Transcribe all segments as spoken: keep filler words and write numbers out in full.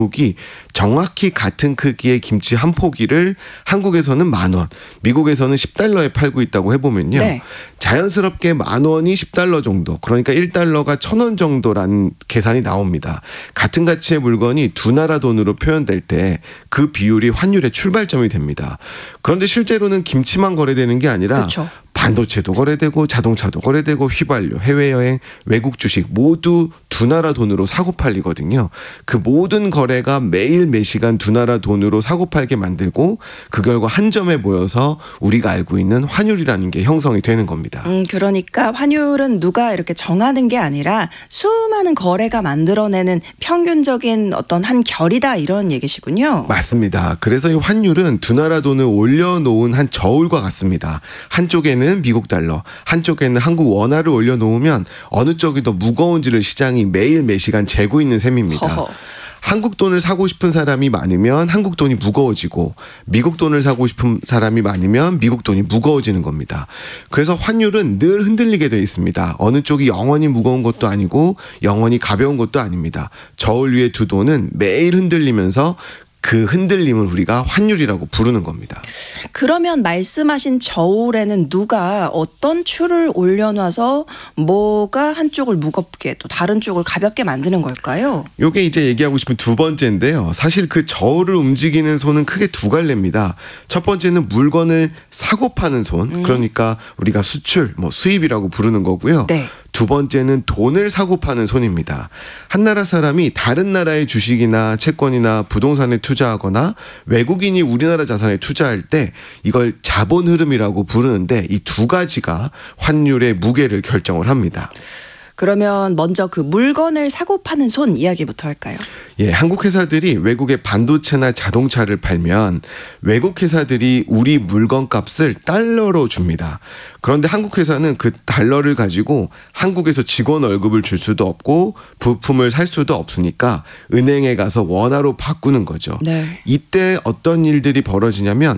미국이 정확히 같은 크기의 김치 한 포기를 한국에서는 만 원, 미국에서는 십 달러에 팔고 있다고 해보면요. 네. 자연스럽게 만 원이 십 달러 정도, 그러니까 일 달러가 천 원 정도라는 계산이 나옵니다. 같은 가치의 물건이 두 나라 돈으로 표현될 때 그 비율이 환율의 출발점이 됩니다. 그런데 실제로는 김치만 거래되는 게 아니라 그쵸. 반도체도 거래되고 자동차도 거래되고 휘발유, 해외여행, 외국 주식 모두 두 나라 돈으로 사고 팔리거든요. 그 모든 거래가 매일 매시간 두 나라 돈으로 사고 팔게 만들고 그 결과 한 점에 모여서 우리가 알고 있는 환율이라는 게 형성이 되는 겁니다. 음, 그러니까 환율은 누가 이렇게 정하는 게 아니라 수많은 거래가 만들어내는 평균적인 어떤 한 결이다 이런 얘기시군요. 맞습니다. 그래서 이 환율은 두 나라 돈을 올려놓은 한 저울과 같습니다. 한쪽에는 미국 달러, 한쪽에는 한국 원화를 올려놓으면 어느 쪽이 더 무거운지를 시장이 매일 매시간 재고 있는 셈입니다. 허허. 한국 돈을 사고 싶은 사람이 많으면 한국 돈이 무거워지고 미국 돈을 사고 싶은 사람이 많으면 미국 돈이 무거워지는 겁니다. 그래서 환율은 늘 흔들리게 되어 있습니다. 어느 쪽이 영원히 무거운 것도 아니고 영원히 가벼운 것도 아닙니다. 저울 위의 두 돈은 매일 흔들리면서 그 흔들림을 우리가 환율이라고 부르는 겁니다. 그러면 말씀하신 저울에는 누가 어떤 추를 올려놔서 뭐가 한쪽을 무겁게 또 다른 쪽을 가볍게 만드는 걸까요? 요게 이제 얘기하고 싶은 두 번째인데요. 사실 그 저울을 움직이는 손은 크게 두 갈래입니다. 첫 번째는 물건을 사고 파는 손, 음. 그러니까 우리가 수출, 뭐 수입이라고 부르는 거고요. 네. 두 번째는 돈을 사고 파는 손입니다. 한 나라 사람이 다른 나라의 주식이나 채권이나 부동산에 투자하거나 외국인이 우리나라 자산에 투자할 때 이걸 자본 흐름이라고 부르는데 이 두 가지가 환율의 무게를 결정을 합니다. 그러면 먼저 그 물건을 사고 파는 손 이야기부터 할까요? 예, 한국 회사들이 외국에 반도체나 자동차를 팔면 외국 회사들이 우리 물건 값을 달러로 줍니다. 그런데 한국 회사는 그 달러를 가지고 한국에서 직원 월급을 줄 수도 없고 부품을 살 수도 없으니까 은행에 가서 원화로 바꾸는 거죠. 네. 이때 어떤 일들이 벌어지냐면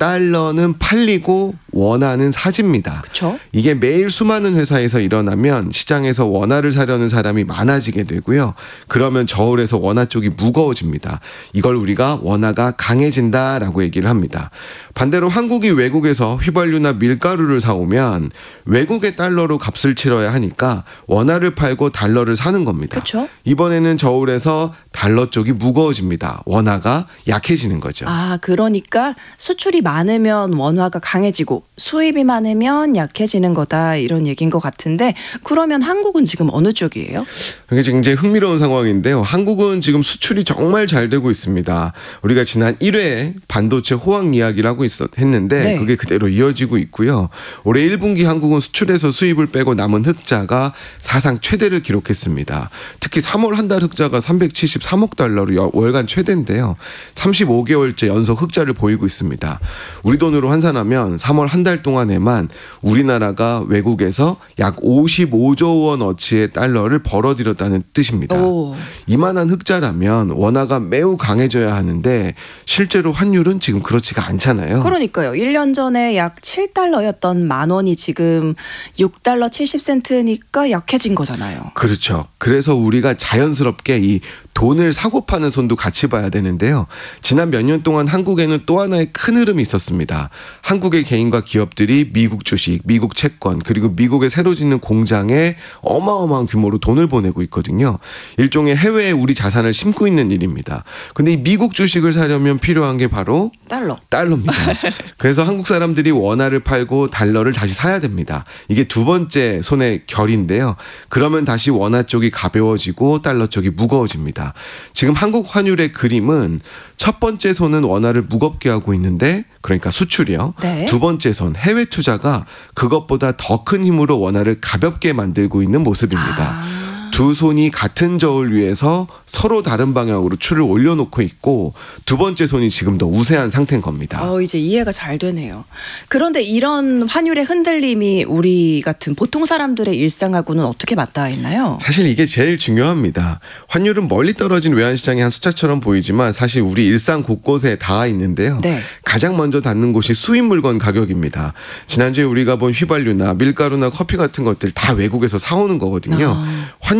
달러는 팔리고 원화는 사집니다. 그렇죠. 이게 매일 수많은 회사에서 일어나면 시장에서 원화를 사려는 사람이 많아지게 되고요. 그러면 저울에서 원화 쪽이 무거워집니다. 이걸 우리가 원화가 강해진다라고 얘기를 합니다. 반대로 한국이 외국에서 휘발유나 밀가루를 사오면 외국의 달러로 값을 치러야 하니까 원화를 팔고 달러를 사는 겁니다. 그렇죠. 이번에는 저울에서 달러 쪽이 무거워집니다. 원화가 약해지는 거죠. 아, 그러니까 수출이 많으면 원화가 강해지고 수입이 많으면 약해지는 거다 이런 얘기인 것 같은데 그러면 한국은 지금 어느 쪽이에요? 이게 굉장히 흥미로운 상황인데요. 한국은 지금 수출이 정말 잘 되고 있습니다. 우리가 지난 일 회에 반도체 호황 이야기를 하고 있었, 했는데 네. 그게 그대로 이어지고 있고요. 올해 일 분기 한국은 수출에서 수입을 빼고 남은 흑자가 사상 최대를 기록했습니다. 특히 삼월 한 달 흑자가 삼백칠십삼억 달러로 월간 최대인데요. 삼십오 개월째 연속 흑자를 보이고 있습니다. 우리 돈으로 환산하면 삼월 한 달 동안에만 우리나라가 외국에서 약 오십오조 원어치의 달러를 벌어들였다는 뜻입니다. 오. 이만한 흑자라면 원화가 매우 강해져야 하는데 실제로 환율은 지금 그렇지가 않잖아요. 그러니까요. 일 년 전에 약 칠 달러였던 만 원이 지금 육 달러 칠십 센트니까 약해진 거잖아요. 그렇죠. 그래서 우리가 자연스럽게 이 돈을 사고 파는 손도 같이 봐야 되는데요. 지난 몇 년 동안 한국에는 또 하나의 큰 흐름이 있었습니다. 한국의 개인과 기업들이 미국 주식, 미국 채권, 그리고 미국에 새로 짓는 공장에 어마어마한 규모로 돈을 보내고 있거든요. 일종의 해외에 우리 자산을 심고 있는 일입니다. 근데 이 미국 주식을 사려면 필요한 게 바로 달러. 달러입니다. 그래서 한국 사람들이 원화를 팔고 달러를 다시 사야 됩니다. 이게 두 번째 손의 결인데요. 그러면 다시 원화 쪽이 가벼워지고 달러 쪽이 무거워집니다. 지금 한국 환율의 그림은 첫 번째 손은 원화를 무겁게 하고 있는데 그러니까 수출이요. 네. 두 번째 손 해외 투자가 그것보다 더 큰 힘으로 원화를 가볍게 만들고 있는 모습입니다. 아. 두 손이 같은 저울 위에서 서로 다른 방향으로 추를 올려놓고 있고 두 번째 손이 지금 더 우세한 상태인 겁니다. 어, 이제 이해가 잘 되네요. 그런데 이런 환율의 흔들림이 우리 같은 보통 사람들의 일상하고는 어떻게 맞닿아 있나요? 사실 이게 제일 중요합니다. 환율은 멀리 떨어진 외환시장의 한 숫자처럼 보이지만 사실 우리 일상 곳곳에 닿아 있는데요. 네. 가장 먼저 닿는 곳이 수입 물건 가격입니다. 지난주에 우리가 본 휘발유나 밀가루나 커피 같은 것들 다 외국에서 사오는 거거든요. 아. 환율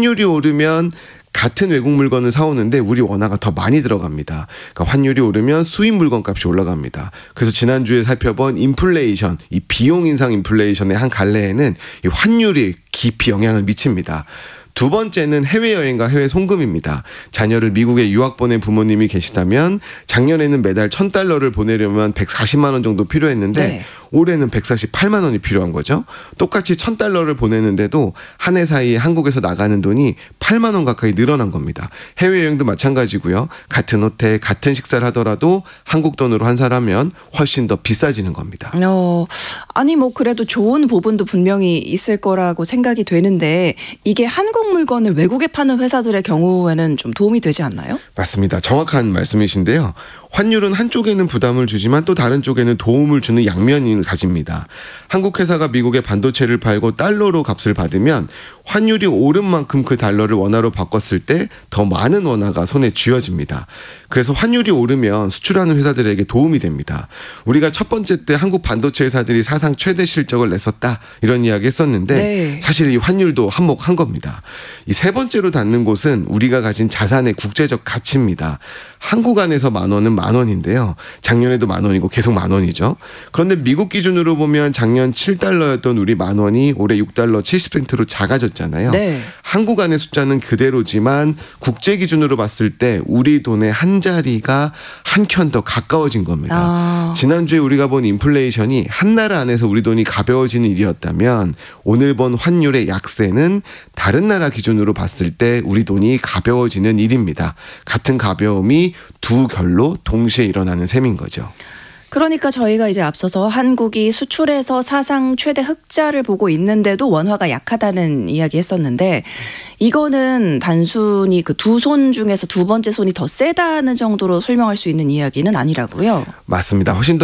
환율이 오르면 같은 외국 물건을 사오는데 우리 원화가 더 많이 들어갑니다. 그러니까 환율이 오르면 수입 물건값이 올라갑니다. 그래서 지난주에 살펴본 인플레이션, 이 비용 인상 인플레이션의 한 갈래에는 이 환율이 깊이 영향을 미칩니다. 두 번째는 해외여행과 해외 송금입니다. 자녀를 미국에 유학 보낸 부모님이 계시다면 작년에는 매달 천 달러를 보내려면 백사십만 원 정도 필요했는데 네. 올해는 백사십팔만 원이 필요한 거죠. 똑같이 천 달러를 보내는데도 한 해 사이에 한국에서 나가는 돈이 팔만 원 가까이 늘어난 겁니다. 해외여행도 마찬가지고요. 같은 호텔, 같은 식사를 하더라도 한국 돈으로 환산하면 훨씬 더 비싸지는 겁니다. 어, 아니 뭐 그래도 좋은 부분도 분명히 있을 거라고 생각이 되는데 이게 한국 물건을 외국에 파는 회사들의 경우에는 좀 도움이 되지 않나요? 맞습니다. 정확한 말씀이신데요. 환율은 한쪽에는 부담을 주지만 또 다른 쪽에는 도움을 주는 양면을 가집니다. 한국 회사가 미국에 반도체를 팔고 달러로 값을 받으면 환율이 오른 만큼 그 달러를 원화로 바꿨을 때 더 많은 원화가 손에 쥐어집니다. 그래서 환율이 오르면 수출하는 회사들에게 도움이 됩니다. 우리가 첫 번째 때 한국 반도체 회사들이 사상 최대 실적을 냈었다 이런 이야기 했었는데 네. 사실 이 환율도 한몫한 겁니다. 이 세 번째로 닿는 곳은 우리가 가진 자산의 국제적 가치입니다. 한국 안에서 만 원은 만 원인데요. 작년에도 만 원이고 계속 만 원이죠. 그런데 미국 기준으로 보면 작년 칠 달러였던 우리 만 원이 올해 육 달러 칠십 센트로 작아졌잖아요. 네. 한국 안의 숫자는 그대로지만 국제 기준으로 봤을 때 우리 돈의 한 자리가 한 켠 더 가까워진 겁니다. 아. 지난주에 우리가 본 인플레이션이 한 나라 안에서 우리 돈이 가벼워지는 일이었다면 오늘 본 환율의 약세는 다른 나라 기준으로 봤을 때 우리 돈이 가벼워지는 일입니다. 같은 가벼움이 두 결로 동시에 일어나는 셈인 거죠. 그러니까 저희가 이제 앞서서 한국이 수출에서 사상 최대 흑자를 보고 있는데도 원화가 약하다는 이야기 했었는데 이거는 단순히 그 두 손 중에서 두 번째 손이 더 세다는 정도로 설명할 수 있는 이야기는 아니라고요. 맞습니다. 훨씬 더